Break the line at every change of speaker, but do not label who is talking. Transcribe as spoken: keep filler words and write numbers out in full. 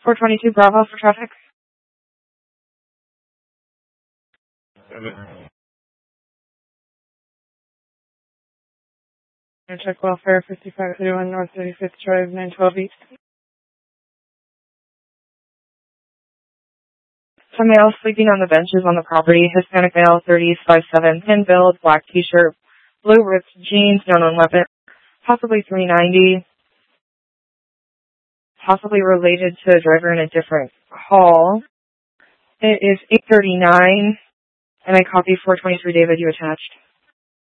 four twenty-two Bravo for traffic. Check welfare, fifty-five thirty-one North thirty-fifth Drive, nine twelve East. Some male sleeping on the benches on the property. Hispanic male, thirties, five seven, thin build, black t-shirt, blue ripped jeans, no known weapon. Possibly three ninety. Possibly related to a driver in a different call. It is eight thirty-nine, and I copy four twenty-three David, you attached.